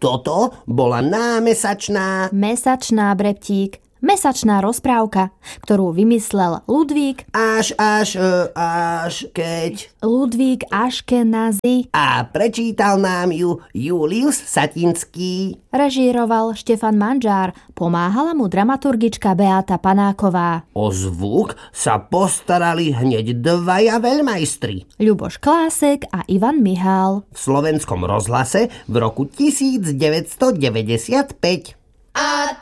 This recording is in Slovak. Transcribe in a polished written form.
Toto bola námesačná... Mesačná, Breptík. Mesačná rozprávka, ktorú vymyslel Ludvík keď... Ludvík Aškenazy. A prečítal nám ju Julius Satinský. Režíroval Štefan Manžár, pomáhala mu dramaturgička Beáta Panáková. O zvuk sa postarali hneď dvaja veľmajstri. Ľuboš Klásek a Ivan Mihál. V Slovenskom rozhlase v roku 1995. A